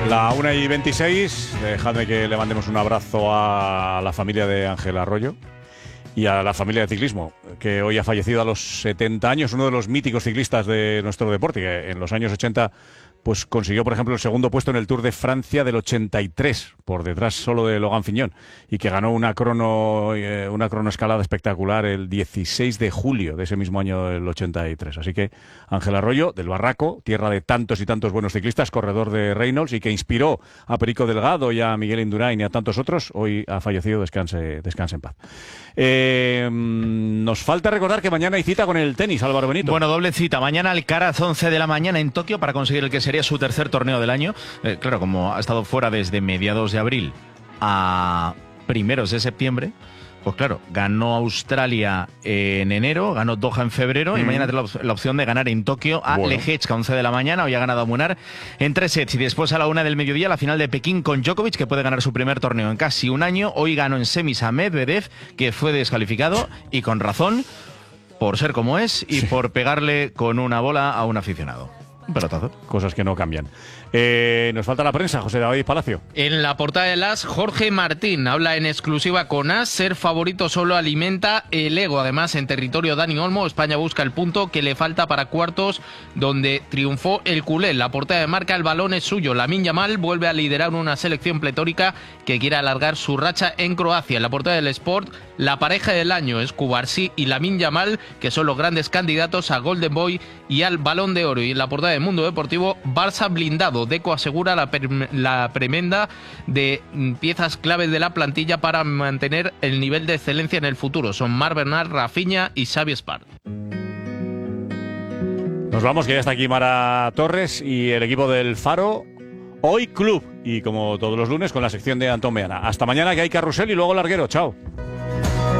La 1:26, dejadme que le mandemos un abrazo a la familia de Ángel Arroyo y a la familia de ciclismo, que hoy ha fallecido a los 70 años, uno de los míticos ciclistas de nuestro deporte, que en los años 80 pues consiguió, por ejemplo, el segundo puesto en el Tour de Francia del 83, por detrás solo de Logan Fignon, y que ganó una cronoescalada espectacular el 16 de julio de ese mismo año del 83. Así que Ángel Arroyo, del Barraco, tierra de tantos y tantos buenos ciclistas, corredor de Reynolds, y que inspiró a Perico Delgado y a Miguel Indurain y a tantos otros, hoy ha fallecido, descanse en paz. Nos falta recordar que mañana hay cita con el tenis, Álvaro Benito. Bueno, doble cita. Mañana Alcaraz, 11 de la mañana en Tokio, para conseguir el que sería su tercer torneo del año. Claro, como ha estado fuera desde mediados de abril a primeros de septiembre, pues claro, ganó Australia en enero, ganó Doha en febrero y mañana tiene la opción de ganar en Tokio a Lehečka, 11 de la mañana. Hoy ha ganado a Munar en 3 sets y después a la 1 del mediodía la final de Pekín con Djokovic, que puede ganar su primer torneo en casi un año. Hoy ganó en semis a Medvedev, que fue descalificado y con razón, por ser como es y por pegarle con una bola a un aficionado. Un pelotazo. Cosas que no cambian. Nos falta la prensa, José David Palacio. En la portada de AS, Jorge Martín habla en exclusiva con AS. Ser favorito solo alimenta el ego. Además, en territorio Dani Olmo, España busca el punto que le falta para cuartos, donde triunfó el culé. La portada de Marca, el balón es suyo. Lamine Yamal vuelve a liderar una selección pletórica que quiere alargar su racha en Croacia. En la portada del Sport, la pareja del año es Cubarsí y Lamine Yamal, que son los grandes candidatos a Golden Boy y al Balón de Oro. Y en la portada de Mundo Deportivo, Barça blindado. Deco asegura la premenda de piezas claves de la plantilla para mantener el nivel de excelencia en el futuro. Son Marc Bernat, Rafinha y Xavi Espart. Nos vamos, que ya está aquí Mara Torres y el equipo del Faro. Hoy Club, y como todos los lunes con la sección de Antón Meana. Hasta mañana, que hay carrusel y luego larguero. Chao.